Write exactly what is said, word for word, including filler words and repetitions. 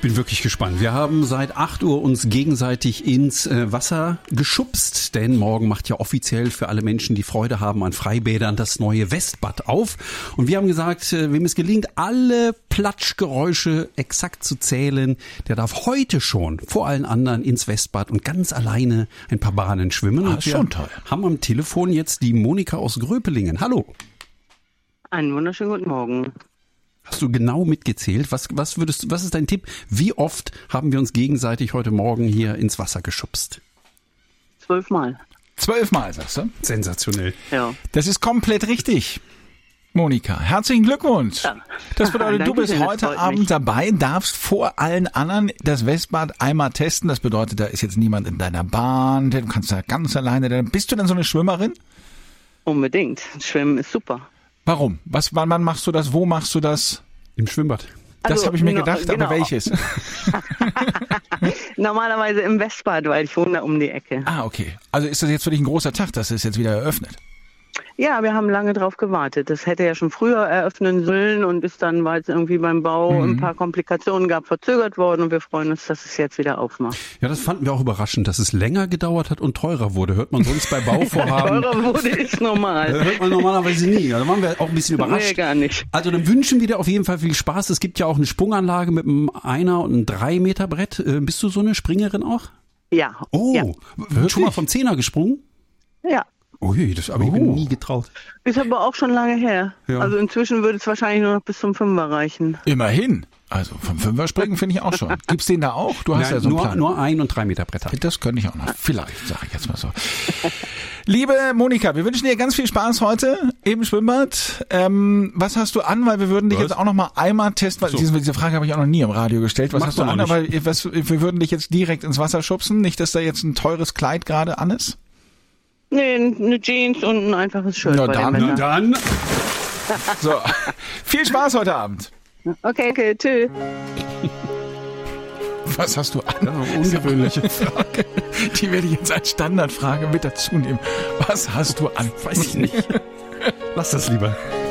bin wirklich gespannt. Wir haben seit acht Uhr uns gegenseitig ins äh, Wasser geschubst, denn morgen macht ja offiziell für alle Menschen, die Freude haben an Freibädern, das neue Westbad auf. Und wir haben gesagt, äh, wem es gelingt, alle Platschgeräusche exakt zu zählen, der darf heute schon vor allen anderen ins Westbad und ganz alleine ein paar Bahnen schwimmen. Ah, und wir schon toll. Haben am Telefon jetzt die Monika aus Gröpelingen. Hallo. Einen wunderschönen guten Morgen. Hast du genau mitgezählt? Was, was würdest, was ist dein Tipp? Wie oft haben wir uns gegenseitig heute Morgen hier ins Wasser geschubst? Zwölfmal. Zwölfmal, sagst du? Sensationell. Ja. Das ist komplett richtig, Monika. Herzlichen Glückwunsch. Ja. Das bedeutet, du Danke bist schön, das heute freut Abend mich. dabei, darfst vor allen anderen das Westbad einmal testen. Das bedeutet, da ist jetzt niemand in deiner Bahn, du kannst da ganz alleine. Bist du denn so eine Schwimmerin? Unbedingt. Schwimmen ist super. Warum? Was, wann, wann machst du das? Wo machst du das? Im Schwimmbad. Das Also, habe ich mir no- gedacht, genau. aber welches? Normalerweise im Westbad, weil ich wohne da um die Ecke. Ah, okay. Also ist das jetzt für dich ein großer Tag, dass es jetzt wieder eröffnet? Ja, wir haben lange drauf gewartet. Das hätte ja schon früher eröffnen sollen und ist dann, weil es irgendwie beim Bau Mhm. ein paar Komplikationen gab, verzögert worden. Und wir freuen uns, dass es jetzt wieder aufmacht. Ja, das fanden wir auch überraschend, dass es länger gedauert hat und teurer wurde. Hört man sonst bei Bauvorhaben. Teurer wurde ist normal. Hört man normalerweise nie. Da waren wir auch ein bisschen überrascht. Nee, gar nicht. Also dann wünschen wir dir auf jeden Fall viel Spaß. Es gibt ja auch eine Sprunganlage mit einem Einer- und einem Drei-Meter-Brett. Äh, Bist du so eine Springerin auch? Ja. Oh, Ja. wird schon mal vom Zehner gesprungen? Ja. Ui, das habe ich mir Oh. nie getraut. Ist aber auch schon lange her. Ja. Also inzwischen würde es wahrscheinlich nur noch bis zum Fünfer reichen. Immerhin. Also vom Fünfer springen finde ich auch schon. Gibt's den da auch? Du hast Nein, ja so einen nur, Plan. nur Ein- und Drei-Meter-Bretter. Das könnte ich auch noch. Vielleicht, sage ich jetzt mal so. Liebe Monika, wir wünschen dir ganz viel Spaß heute im Schwimmbad. Ähm, was hast du an? Weil wir würden dich Was? jetzt auch noch mal einmal testen. Weil So. diese, diese Frage habe ich auch noch nie im Radio gestellt. Was Mach hast du doch an? noch Aber was, wir würden dich jetzt direkt ins Wasser schubsen. Nicht, dass da jetzt ein teures Kleid gerade an ist. Nee, eine Jeans und ein einfaches Shirt. Na bei dem dann, Wetter. Na dann. So, viel Spaß heute Abend. Okay, okay, tschüss. Was hast du an? Ja, ungewöhnliche Frage. Die werde ich jetzt als Standardfrage mit dazu nehmen. Was hast du an? Weiß ich nicht. Lass das lieber.